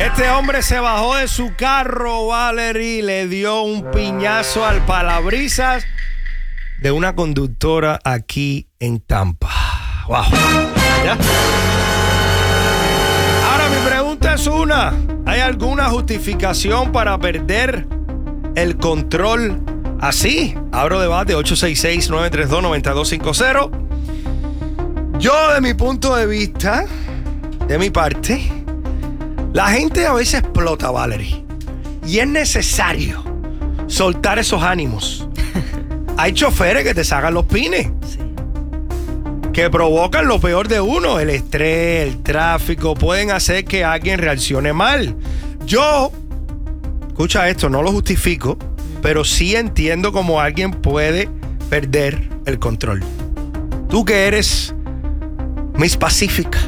Este hombre se bajó de su carro, Valerie, le dio un piñazo al parabrisas de una conductora aquí en Tampa. Wow. ¿Ya? Ahora mi pregunta es una. ¿Hay alguna justificación para perder el control así? Abro debate 866-932-9250. Yo, de mi punto de vista, de mi parte, la gente a veces explota, Valerie. Y es necesario soltar esos ánimos. Hay choferes que te sacan los pines. Sí. Que provocan lo peor de uno. El estrés, el tráfico, pueden hacer que alguien reaccione mal. Yo, escucha esto, no lo justifico, pero sí entiendo cómo alguien puede perder el control. Tú que eres Miss Pacífica,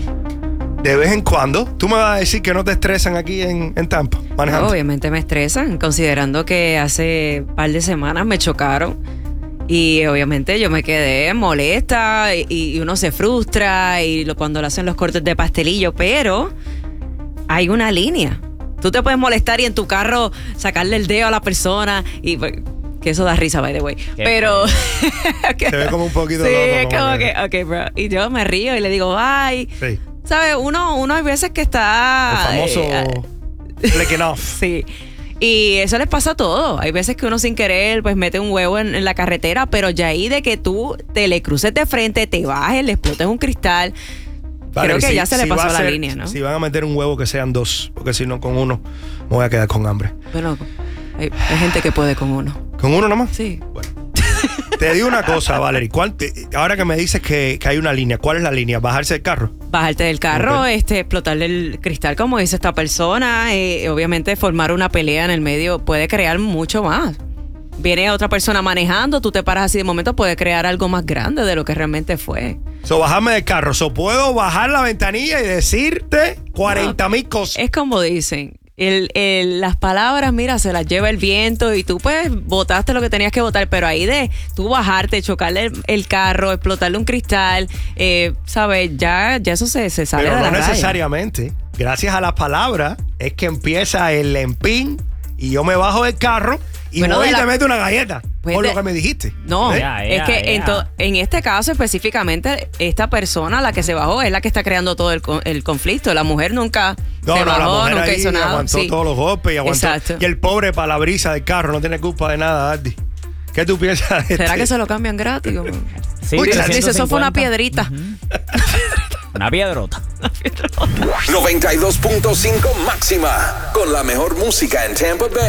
de vez en cuando, tú me vas a decir que no te estresan aquí en Tampa, manejando. Obviamente me estresan, considerando que hace un par de semanas me chocaron y obviamente yo me quedé molesta y uno se frustra y cuando lo hacen los cortes de pastelillo, pero hay una línea. Tú te puedes molestar y en tu carro sacarle el dedo a la persona y... Que eso da risa, by the way. Pero... Se ve como un poquito sí, loco. es como que, ok, bro. Y yo me río y le digo, bye. Sí. ¿Sabes? Uno hay veces que está... El famoso flicking off. Sí. Y eso les pasa a todos. Hay veces que uno sin querer pues mete un huevo en la carretera, pero ya ahí de que tú te le cruces de frente, te bajes, le explotes un cristal... Vale, creo que ya se le pasó la línea, ¿no? Si van a meter un huevo, que sean dos, porque si no, con uno me voy a quedar con hambre. Bueno, hay gente que puede con uno. ¿Con uno nomás? Sí. Bueno. Te digo una cosa, Valerie. Ahora que me dices que hay una línea, ¿cuál es la línea? ¿Bajarse del carro? Bajarte del carro, explotarle el cristal, como dice esta persona. Obviamente formar una pelea en el medio puede crear mucho más. Viene otra persona manejando, tú te paras así de momento, puede crear algo más grande de lo que realmente fue. Bajarme del carro. Puedo bajar la ventanilla y decirte 40,000 cosas. Es como dicen, las palabras, mira, se las lleva el viento y tú pues botaste lo que tenías que botar, pero ahí de tú bajarte, chocarle el carro, explotarle un cristal, ¿sabes? Ya eso se sale pero de la no raya. Necesariamente. Gracias a las palabras es que empieza el empín y yo me bajo del carro y voy y te meto una galleta. Pues por lo que me dijiste. No, es que en este caso específicamente, esta persona, la que se bajó, es la que está creando todo el conflicto. La mujer nunca se bajó, nunca hizo nada. Aguantó todos los golpes y aguantó. Exacto. Y el pobre palabrisa del carro no tiene culpa de nada, Dardy. ¿Qué tú piensas de ¿Será que se lo cambian gratis? Sí, dice, eso fue una piedrita. Una piedrota. 92.5 máxima, con la mejor música en Tampa Bay.